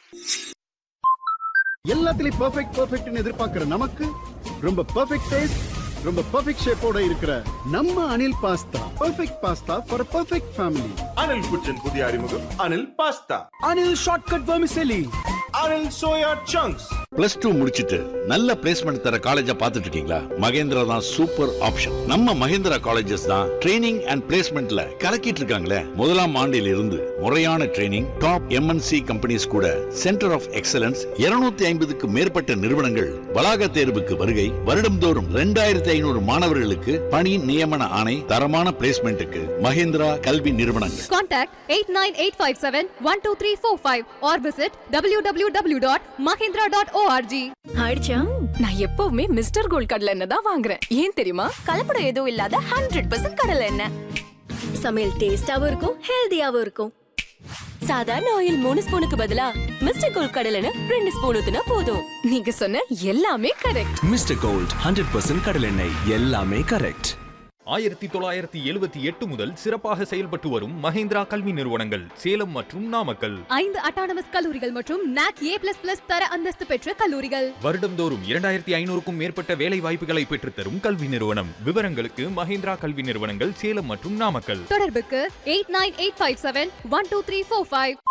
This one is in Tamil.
எல்லாத்துலயும் பெர்ஃபெக்ட்னு எதிர்பார்க்கிற நமக்கு ரொம்ப பெர்ஃபெக்ட் டேஸ்ட், ரொம்ப பெர்ஃபெக்ட் ஷேப்போட இருக்கிற நம்ம Anil pasta. Perfect pasta for perfect family. Anil குச்சின் புதிய அறிமுகம் Anil pasta. Anil shortcut vermicelli. Anil soya chunks. +2 முடிச்சிட்டு நல்ல பிளேஸ்மெண்ட் தர காலேஜா பார்த்துட்டு இருக்கீங்களா? மகேந்திரா தான் சூப்பர் ஆப்ஷன். நம்ம மகேந்திரா காலேஜஸ் தான் ட்ரைனிங் அண்ட் பிளேஸ்மெண்ட்ல கலக்கிட்டு இருக்காங்களே. முதலாம் ஆண்டில் இருந்து முறையான ட்ரைனிங், டாப் MNC கம்பெனிஸ் கூட சென்டர் ஆஃப் எக்ஸலன்ஸ் 250க்கு மேற்பட்ட நிறுவனங்கள் வளாக தேர்வுக்கு வருகை. வருடம்தோறும் 2500 மாணவர்களுக்கு பணி நியமன ஆணை. தரமான பிளேஸ்மெண்ட்டுக்கு மகேந்திரா கல்வி நிறுவனங்கள். Contact 8985712345 or visit www.mahindra.org. ஆயிடுச்சா? நான் எப்பவுமே மிஸ்டர் கோல்ட் கடலை எண்ணெய் தான் வாங்குறேன். ஏன் தெரியுமா? கலப்படம் எதுவும் இல்லாத 100% கடலை எண்ணெய். சமையல் டேஸ்டாவும் இருக்கும், ஹெல்தியாவும் இருக்கும். சாதாரண ஆயில் 3 ஸ்பூனுக்கு பதிலா மிஸ்டர் கோல்ட் கடலை எண்ணெய் 2 ஸ்பூன் ஊத்துனா போதும். நீங்க சொன்ன எல்லாமே கரெக்ட். மிஸ்டர் கோல்ட் 100% கடலை எண்ணெய், எல்லாமே கரெக்ட். 1978 முதல் சிறப்பாக செயல்பட்டு வரும் மகேந்திரா கல்வி நிறுவனங்கள் சேலம் மற்றும் நாமக்கல். 5 அட்டானமஸ் கல்லூரிகள் மற்றும் NAC A++ தர அந்தஸ்து பெற்ற கல்லூரிகள். வருடம்தோறும் 2500க்கும் மேற்பட்ட வேலை வாய்ப்புகளை பெற்றுத்தரும் கல்வி நிறுவனம். விவரங்களுக்கு மகேந்திரா கல்வி நிறுவனங்கள் சேலம் மற்றும் நாமக்கல். தொடர்புக்கு 8985712345.